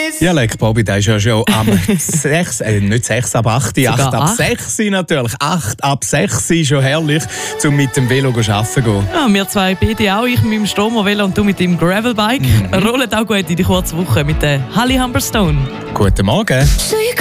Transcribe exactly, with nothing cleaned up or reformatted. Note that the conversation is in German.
Ja, leck, Bobby, der ist ja schon am sechs, äh, nicht sechs ab acht, acht ab sechs natürlich. acht ab sechs ist schon herrlich, um mit dem Velo arbeiten zu gehen. Ja, wir zwei beide auch. Ich mit dem Stromo-Velo und du mit dem Gravelbike. Mhm. Rollen auch gut in die kurze Woche mit der Holly Humberstone. Guten Morgen.